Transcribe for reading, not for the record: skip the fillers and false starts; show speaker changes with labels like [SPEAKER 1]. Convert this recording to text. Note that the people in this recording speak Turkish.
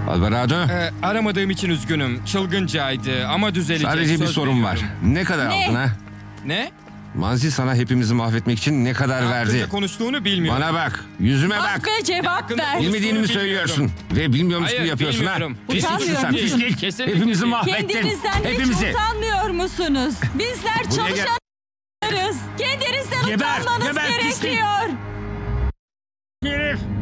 [SPEAKER 1] Alvarado.
[SPEAKER 2] Aramadığım için üzgünüm. Çılgıncaydı ama düzelecek.
[SPEAKER 1] Sadece bir
[SPEAKER 2] söz
[SPEAKER 1] sorun var.
[SPEAKER 2] veriyorum.
[SPEAKER 1] Ne kadar aldın ha?
[SPEAKER 2] Ne?
[SPEAKER 1] Manzi sana hepimizi mahvetmek için ne kadar verdi?
[SPEAKER 2] Hakkında konuştuğunu bilmiyorum.
[SPEAKER 1] Bana bak. Yüzüme bak.
[SPEAKER 3] Ve cevap
[SPEAKER 2] Hakkında
[SPEAKER 3] ver.
[SPEAKER 2] konuş-
[SPEAKER 1] Bilmediğini mi
[SPEAKER 2] Bilmiyorum.
[SPEAKER 1] söylüyorsun? Ve bilmiyormuş gibi
[SPEAKER 2] Hayır,
[SPEAKER 1] yapıyorsun
[SPEAKER 2] bilmiyorum.
[SPEAKER 1] ha?
[SPEAKER 3] Utanmıyor
[SPEAKER 1] Pisliksin sen,
[SPEAKER 3] musun?
[SPEAKER 1] pislik.
[SPEAKER 2] Kesinlikle
[SPEAKER 1] Hepimizi
[SPEAKER 2] değil.
[SPEAKER 1] mahvettin.
[SPEAKER 3] Kendinizden
[SPEAKER 1] Hepimizi.
[SPEAKER 3] hiç utanmıyor musunuz? Bizler
[SPEAKER 1] Buraya gel.
[SPEAKER 3] çalışanlarız. Kendinizden
[SPEAKER 1] Geber,
[SPEAKER 3] utanmanız
[SPEAKER 1] geber, pislik.
[SPEAKER 3] gerekiyor.
[SPEAKER 1] Herif.